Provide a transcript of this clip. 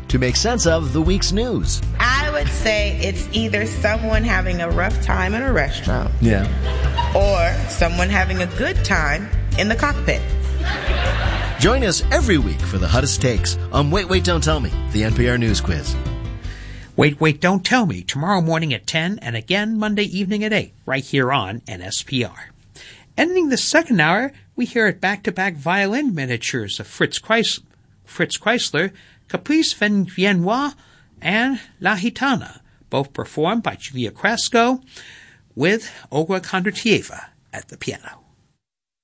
to make sense of the week's news. I would say it's either someone having a rough time in a restaurant. Yeah. Or someone having a good time in the cockpit. Join us every week for the hottest takes on Wait, Wait, Don't Tell Me, the NPR News Quiz. Wait, Wait, Don't Tell Me, tomorrow morning at 10 and again Monday evening at 8, right here on NSPR. Ending the second hour, we hear it back-to-back violin miniatures of Fritz Kreisler, Caprice Viennois, and La Gitana, both performed by Julia Krasko with Olga Kondratieva at the piano.